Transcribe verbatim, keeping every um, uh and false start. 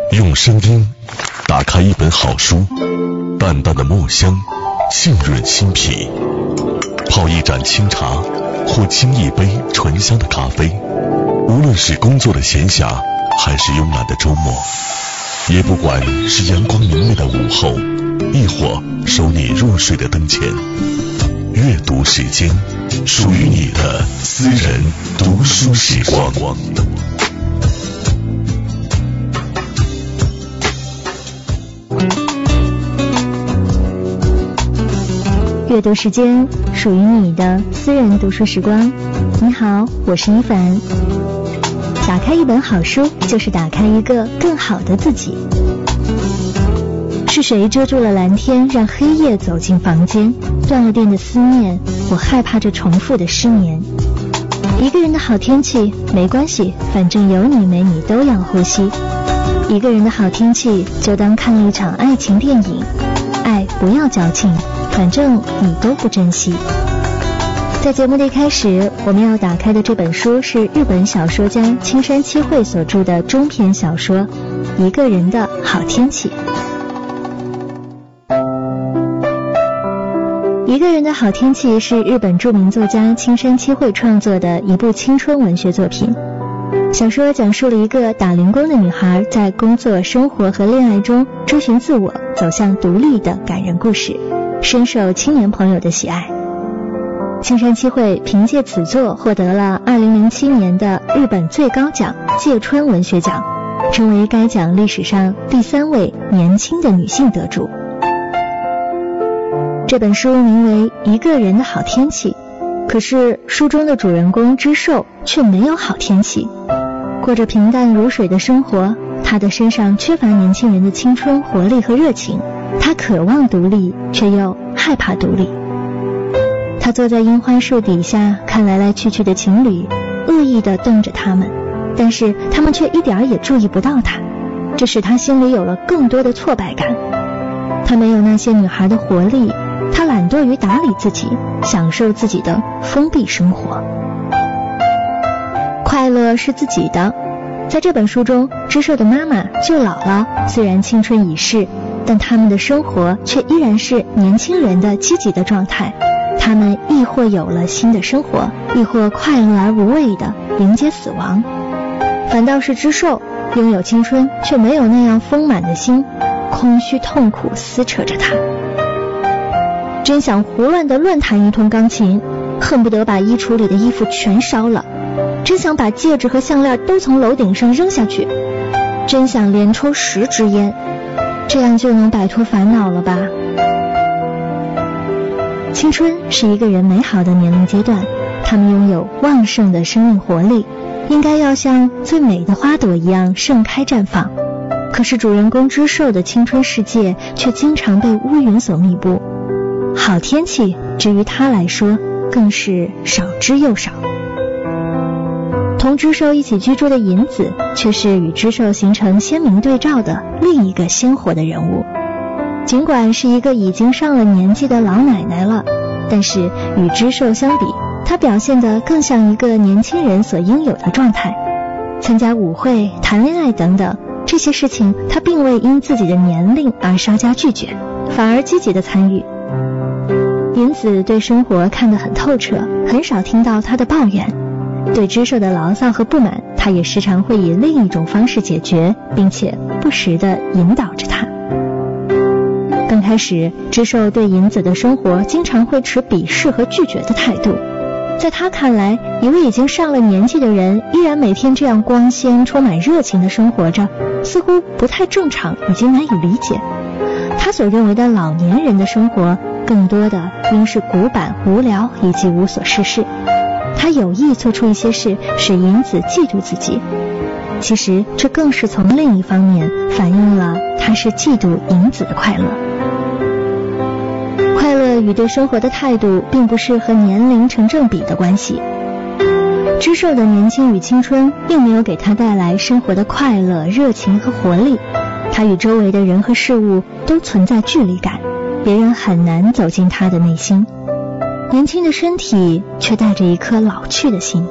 用声音打开一本好书，淡淡的墨香浸润心脾，泡一盏清茶或沏一杯醇香的咖啡，无论是工作的闲暇还是慵懒的周末，也不管是阳光明媚的午后，亦或收你入睡的灯前，阅读时间，属于你的私人读书时光。 阅读时间，属于你的私人读书时光。你好，我是一凡。打开一本好书，就是打开一个更好的自己。是谁遮住了蓝天，让黑夜走进房间？断了电的思念，我害怕着重复的失眠。一个人的好天气没关系，反正有你没你都要呼吸。一个人的好天气，就当看了一场爱情电影。爱不要矫情，反正你都不珍惜。在节目的一开始，我们要打开的这本书是日本小说家青山七惠所著的中篇小说《一个人的好天气》。一个人的好天气是日本著名作家青山七惠创作的一部青春文学作品。小说讲述了一个打零工的女孩在工作、生活和恋爱中追寻自我，走向独立的感人故事，深受青年朋友的喜爱。青山七惠凭借此作获得了二零零七年的日本最高奖芥川文学奖，成为该奖历史上第三位年轻的女性得主。这本书名为《一个人的好天气》，可是书中的主人公知寿却没有好天气，过着平淡如水的生活。他的身上缺乏年轻人的青春活力和热情，他渴望独立，却又害怕独立。他坐在樱花树底下，看来来去去的情侣，恶意地瞪着他们，但是他们却一点也注意不到他，这使他心里有了更多的挫败感。他没有那些女孩的活力，他懒惰于打理自己，享受自己的封闭生活。快乐是自己的。在这本书中，知寿的妈妈、舅姥姥虽然青春已逝，但他们的生活却依然是年轻人的积极的状态。他们亦或有了新的生活，亦或快乐而无畏地迎接死亡。反倒是知寿拥有青春，却没有那样丰满的心，空虚痛苦撕扯着他。真想胡乱地乱弹一通钢琴，恨不得把衣橱里的衣服全烧了，真想把戒指和项链都从楼顶上扔下去，真想连抽十支烟，这样就能摆脱烦恼了吧。青春是一个人美好的年龄阶段，他们拥有旺盛的生命活力，应该要像最美的花朵一样盛开绽放。可是主人公知寿的青春世界却经常被乌云所密布，好天气至于他来说更是少之又少。同知寿一起居住的银子却是与知寿形成鲜明对照的另一个鲜活的人物。尽管是一个已经上了年纪的老奶奶了，但是与知寿相比，她表现得更像一个年轻人所应有的状态。参加舞会、谈恋爱等等这些事情，她并未因自己的年龄而稍加拒绝，反而积极的参与。银子对生活看得很透彻，很少听到她的抱怨。对知寿的牢骚和不满，她也时常会以另一种方式解决，并且不时地引导着她。刚开始，知寿对银子的生活经常会持鄙视和拒绝的态度。在他看来，一位已经上了年纪的人依然每天这样光鲜充满热情地生活着，似乎不太正常，以及难以理解。他所认为的老年人的生活更多的应是古板无聊以及无所事事。他有意做出一些事使银子嫉妒自己，其实这更是从另一方面反映了他是嫉妒银子的快乐。快乐与对生活的态度并不是和年龄成正比的关系。知寿的年轻与青春并没有给他带来生活的快乐、热情和活力，他与周围的人和事物都存在距离感，别人很难走进他的内心。年轻的身体却带着一颗老去的心。